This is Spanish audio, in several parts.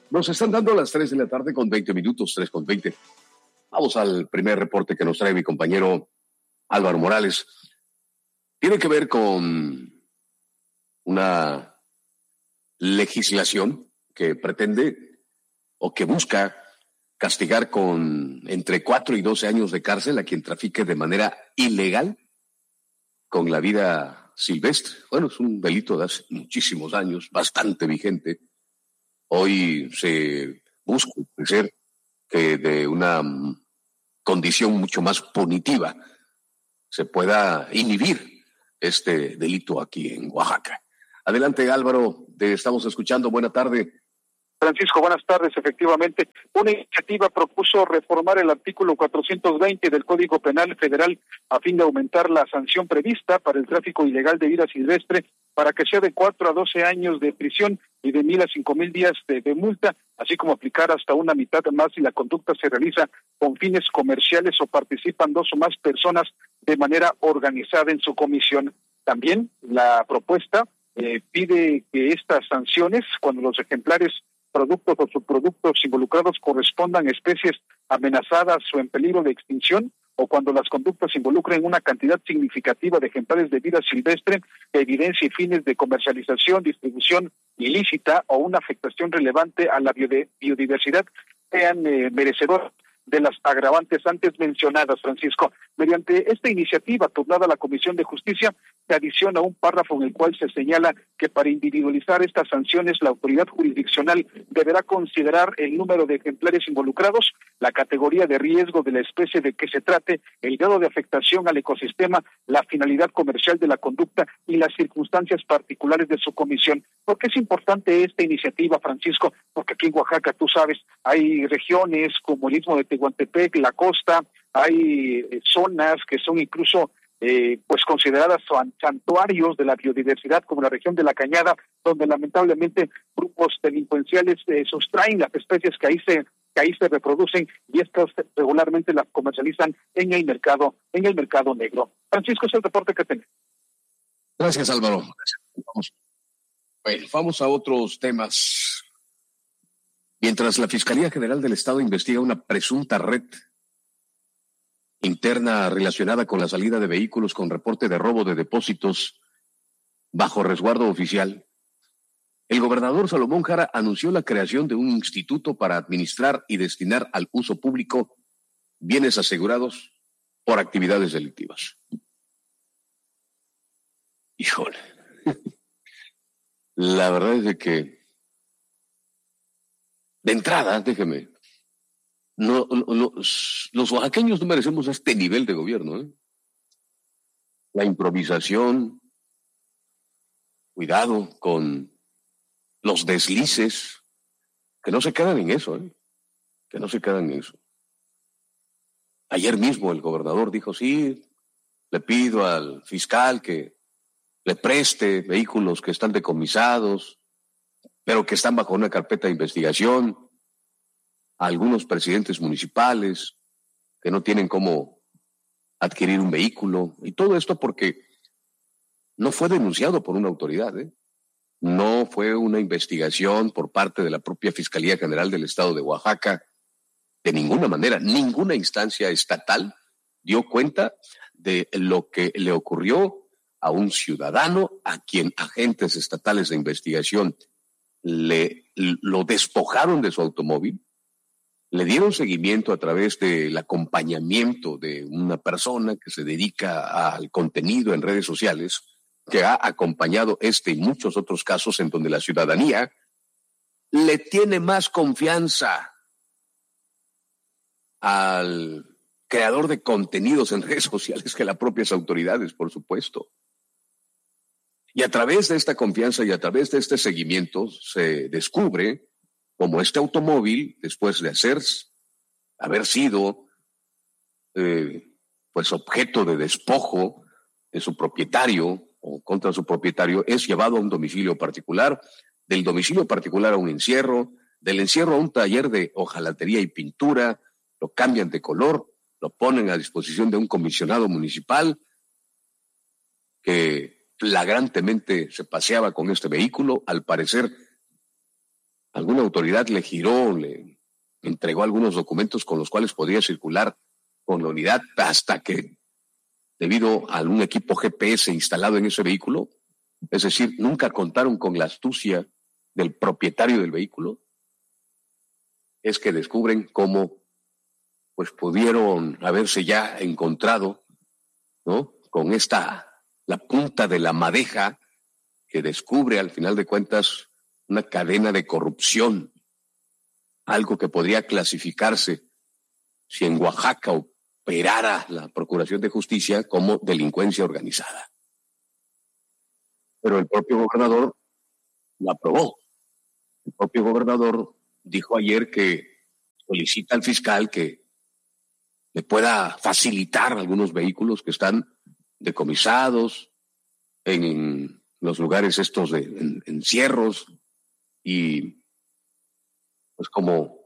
Nos están dando las 3 de la tarde con 20 minutos, 3:20. Vamos al primer reporte que nos trae mi compañero Álvaro Morales. Tiene que ver con una legislación que pretende o que busca castigar con entre 4 y 12 años de cárcel a quien trafique de manera ilegal con la vida silvestre. Bueno, es un delito de hace muchísimos años, bastante vigente. Hoy se busca hacer que de una condición mucho más punitiva se pueda inhibir este delito aquí en Oaxaca. Adelante, Álvaro, te estamos escuchando. Buena tarde. Francisco, buenas tardes. Efectivamente, una iniciativa propuso reformar el artículo 420 del Código Penal Federal a fin de aumentar la sanción prevista para el tráfico ilegal de vida silvestre para que sea de 4 a 12 años de prisión y de 1,000 a 5,000 días de multa, así como aplicar hasta una mitad más si la conducta se realiza con fines comerciales o participan 2 o más personas de manera organizada en su comisión. También la propuesta pide que estas sanciones, cuando los ejemplares, productos o subproductos involucrados correspondan a especies amenazadas o en peligro de extinción, o cuando las conductas involucren una cantidad significativa de ejemplares de vida silvestre que evidencie fines de comercialización, distribución ilícita o una afectación relevante a la biodiversidad, sean merecedores de las agravantes antes mencionadas, Francisco. Mediante esta iniciativa turnada a la Comisión de Justicia, se adiciona un párrafo en el cual se señala que para individualizar estas sanciones, la autoridad jurisdiccional deberá considerar el número de ejemplares involucrados, la categoría de riesgo de la especie de que se trate, el grado de afectación al ecosistema, la finalidad comercial de la conducta y las circunstancias particulares de su comisión. ¿Por qué es importante esta iniciativa, Francisco? Porque aquí en Oaxaca, tú sabes, hay regiones como el Istmo de Tehuantepec, la costa, hay zonas que son incluso pues consideradas santuarios de la biodiversidad, como la región de la Cañada, donde lamentablemente grupos delincuenciales sustraen las especies que ahí se reproducen y estas regularmente las comercializan en el mercado negro. Francisco, es el reporte que tenemos. Gracias, Álvaro. Vamos a otros temas. Mientras la Fiscalía General del Estado investiga una presunta red interna relacionada con la salida de vehículos con reporte de robo de depósitos bajo resguardo oficial, el gobernador Salomón Jara anunció la creación de un instituto para administrar y destinar al uso público bienes asegurados por actividades delictivas. Híjole, la verdad es de que, de entrada, déjeme, los oaxaqueños no merecemos este nivel de gobierno, ¿eh? La improvisación, cuidado con los deslices, que no se quedan en eso, ¿eh? Que no se quedan en eso. Ayer mismo el gobernador dijo, sí, le pido al fiscal que le preste vehículos que están decomisados, pero que están bajo una carpeta de investigación, a algunos presidentes municipales que no tienen cómo adquirir un vehículo, y todo esto porque no fue denunciado por una autoridad, ¿eh? No fue una investigación por parte de la propia Fiscalía General del Estado de Oaxaca. De ninguna manera, ninguna instancia estatal dio cuenta de lo que le ocurrió a un ciudadano a quien agentes estatales de investigación lo despojaron de su automóvil, le dieron seguimiento a través del acompañamiento de una persona que se dedica al contenido en redes sociales, que ha acompañado y muchos otros casos en donde la ciudadanía le tiene más confianza al creador de contenidos en redes sociales que las propias autoridades, por supuesto. Y a través de esta confianza y a través de este seguimiento se descubre como este automóvil, después de haber sido pues objeto de despojo de su propietario o contra su propietario, es llevado a un domicilio particular, del domicilio particular a un encierro, del encierro a un taller de hojalatería y pintura, lo cambian de color, lo ponen a disposición de un comisionado municipal que flagrantemente se paseaba con este vehículo, al parecer alguna autoridad le giró, le entregó algunos documentos con los cuales podía circular con la unidad, hasta que, debido a un equipo GPS instalado en ese vehículo, es decir, nunca contaron con la astucia del propietario del vehículo, es que descubren cómo pues pudieron haberse ya encontrado, ¿no?, con la punta de la madeja que descubre al final de cuentas una cadena de corrupción, algo que podría clasificarse, si en Oaxaca operara la Procuración de Justicia, como delincuencia organizada. Pero el propio gobernador lo aprobó. El propio gobernador dijo ayer que solicita al fiscal que le pueda facilitar algunos vehículos que están decomisados en los lugares estos de encierros, y pues como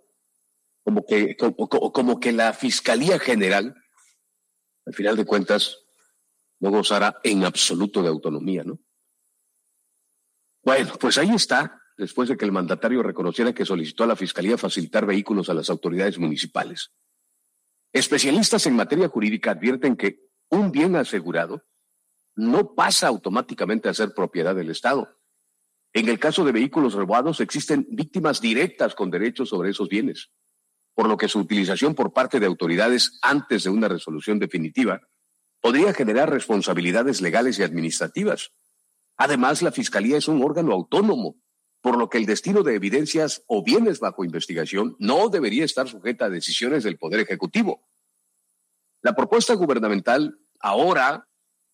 que la Fiscalía General, al final de cuentas, no gozara en absoluto de autonomía, ¿no? Bueno, pues ahí está, después de que el mandatario reconociera que solicitó a la Fiscalía facilitar vehículos a las autoridades municipales. Especialistas en materia jurídica advierten que un bien asegurado no pasa automáticamente a ser propiedad del Estado. En el caso de vehículos robados existen víctimas directas con derechos sobre esos bienes, por lo que su utilización por parte de autoridades antes de una resolución definitiva podría generar responsabilidades legales y administrativas. Además, la Fiscalía es un órgano autónomo, por lo que el destino de evidencias o bienes bajo investigación no debería estar sujeta a decisiones del Poder Ejecutivo. La propuesta gubernamental ahora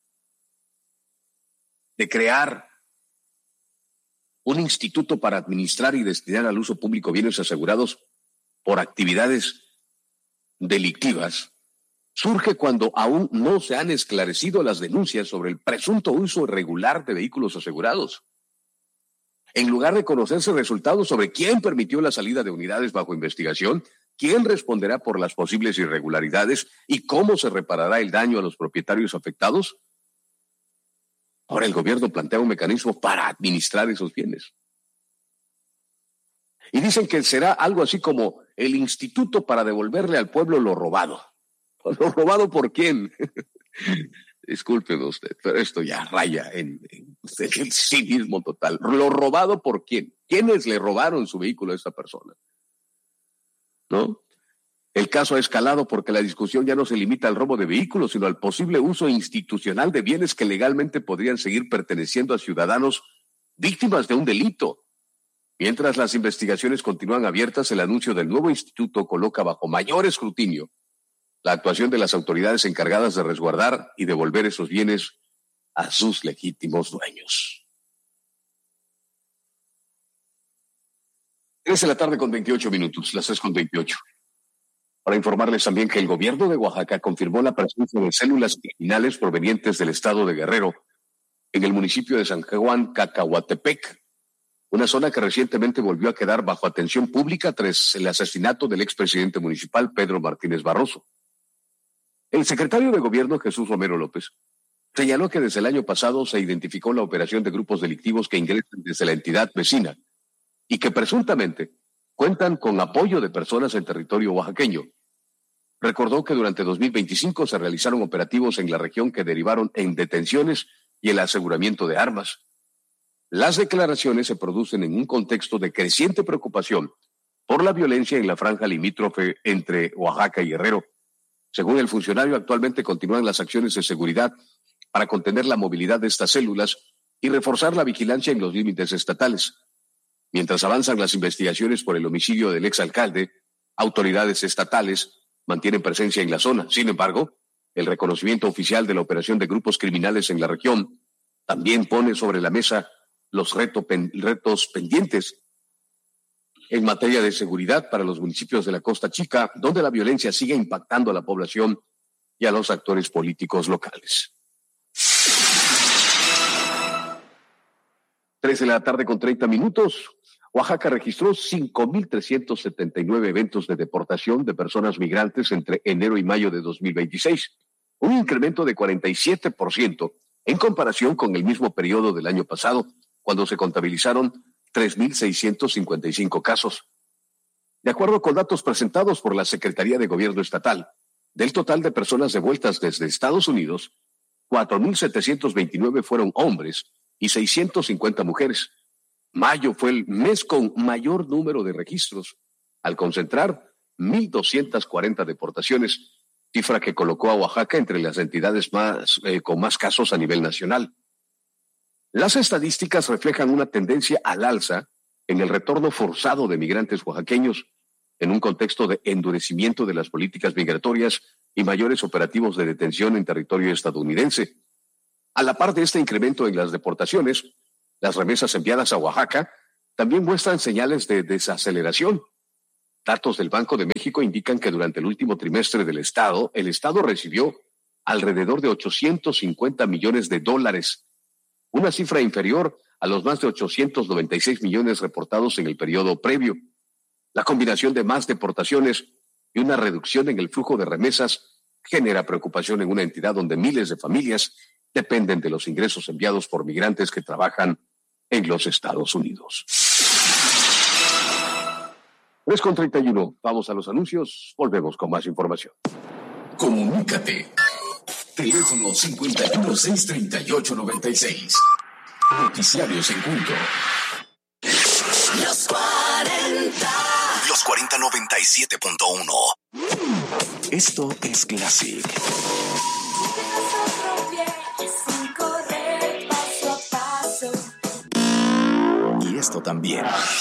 de crear un instituto para administrar y destinar al uso público bienes asegurados por actividades delictivas surge cuando aún no se han esclarecido las denuncias sobre el presunto uso irregular de vehículos asegurados. En lugar de conocerse resultados sobre quién permitió la salida de unidades bajo investigación, quién responderá por las posibles irregularidades y cómo se reparará el daño a los propietarios afectados, ahora el gobierno plantea un mecanismo para administrar esos bienes. Y dicen que será algo así como el instituto para devolverle al pueblo lo robado. ¿Lo robado por quién? Discúlpeme usted, pero esto ya raya en el cinismo total. ¿Lo robado por quién? ¿Quiénes le robaron su vehículo a esta persona? ¿No? El caso ha escalado porque la discusión ya no se limita al robo de vehículos, sino al posible uso institucional de bienes que legalmente podrían seguir perteneciendo a ciudadanos víctimas de un delito. Mientras las investigaciones continúan abiertas, el anuncio del nuevo instituto coloca bajo mayor escrutinio la actuación de las autoridades encargadas de resguardar y devolver esos bienes a sus legítimos dueños. 3:28 p.m, las 3:28. Para informarles también que el gobierno de Oaxaca confirmó la presencia de células criminales provenientes del estado de Guerrero en el municipio de San Juan Cacahuatepec, una zona que recientemente volvió a quedar bajo atención pública tras el asesinato del expresidente municipal Pedro Martínez Barroso. El secretario de Gobierno, Jesús Romero López, señaló que desde el año pasado se identificó la operación de grupos delictivos que ingresan desde la entidad vecina y que presuntamente cuentan con apoyo de personas en territorio oaxaqueño. Recordó que durante 2025 se realizaron operativos en la región que derivaron en detenciones y el aseguramiento de armas. Las declaraciones se producen en un contexto de creciente preocupación por la violencia en la franja limítrofe entre Oaxaca y Guerrero. Según el funcionario, actualmente continúan las acciones de seguridad para contener la movilidad de estas células y reforzar la vigilancia en los límites estatales. Mientras avanzan las investigaciones por el homicidio del exalcalde, autoridades estatales mantienen presencia en la zona. Sin embargo, el reconocimiento oficial de la operación de grupos criminales en la región también pone sobre la mesa los retos pendientes en materia de seguridad para los municipios de la Costa Chica, donde la violencia sigue impactando a la población y a los actores políticos locales. 3:30 p.m. Oaxaca registró 5,379 eventos de deportación de personas migrantes entre enero y mayo de 2026, un incremento de 47% en comparación con el mismo periodo del año pasado, cuando se contabilizaron 3.655 casos. De acuerdo con datos presentados por la Secretaría de Gobierno Estatal, del total de personas devueltas desde Estados Unidos, 4.729 fueron hombres y 650 mujeres. Mayo fue el mes con mayor número de registros, al concentrar 1.240 deportaciones, cifra que colocó a Oaxaca entre las entidades con más casos a nivel nacional. Las estadísticas reflejan una tendencia al alza en el retorno forzado de migrantes oaxaqueños, en un contexto de endurecimiento de las políticas migratorias y mayores operativos de detención en territorio estadounidense. A la par de este incremento en las deportaciones, las remesas enviadas a Oaxaca también muestran señales de desaceleración. Datos del Banco de México indican que durante el último trimestre del Estado, el Estado recibió alrededor de $850 millones, una cifra inferior a los más de 896 millones reportados en el periodo previo. La combinación de más deportaciones y una reducción en el flujo de remesas genera preocupación en una entidad donde miles de familias dependen de los ingresos enviados por migrantes que trabajan en los Estados Unidos. 3:31. Vamos a los anuncios. Volvemos con más información. Comunícate. Teléfono 51-638-96. Noticiarios en punto. Los 40. Los 4097.1. Esto es Classic. Y esto también.